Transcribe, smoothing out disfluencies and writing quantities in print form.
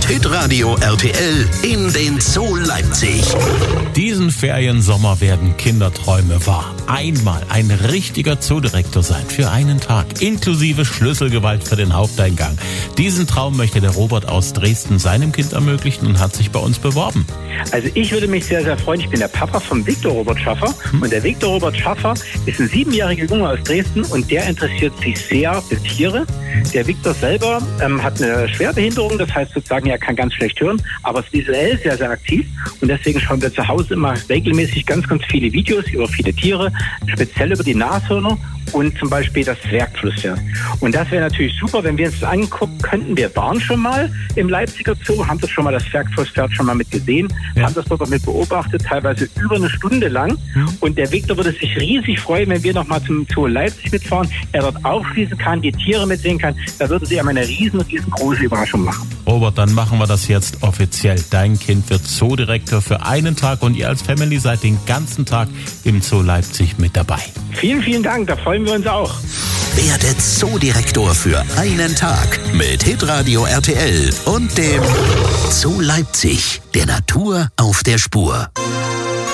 Hitradio RTL in den Zoo Leipzig. Diesen Feriensommer werden Kinderträume wahr. Einmal ein richtiger Zoodirektor sein für einen Tag, inklusive Schlüsselgewalt für den Haupteingang. Diesen Traum möchte der Robert aus Dresden seinem Kind ermöglichen und hat sich bei uns beworben. Also ich würde mich sehr, sehr freuen. Ich bin der Papa von Viktor Robert Schaffer. Und der Viktor Robert Schaffer ist ein 7-jähriger Junge aus Dresden und der interessiert sich sehr für Tiere. Der Viktor selber hat eine Schwerbehinderung, das heißt sozusagen, er kann ganz schlecht hören, aber ist visuell sehr, sehr aktiv. Und deswegen schauen wir zu Hause immer regelmäßig ganz, ganz viele Videos über viele Tiere, speziell über die Nashörner und zum Beispiel das Zwergflusspferd. Und das wäre natürlich super, wenn wir uns das angucken könnten. Wir waren schon mal im Leipziger Zoo, haben das schon mal, das Zwergflusspferd schon mal mit gesehen, haben das dort auch mit beobachtet, teilweise über eine Stunde lang. Und der Viktor würde sich riesig freuen, wenn wir nochmal zum Zoo Leipzig mitfahren. Er dort aufschließen kann, die Tiere mitsehen kann. Da würde sie eine riesengroße Überraschung machen. Robert, dann machen wir das jetzt offiziell. Dein Kind wird Zoodirektor für einen Tag und ihr als Family seid den ganzen Tag im Zoo Leipzig mit dabei. Vielen, vielen Dank, da freuen wir uns auch. Werde Zoodirektor für einen Tag mit Hitradio RTL und dem Zoo Leipzig, der Natur auf der Spur.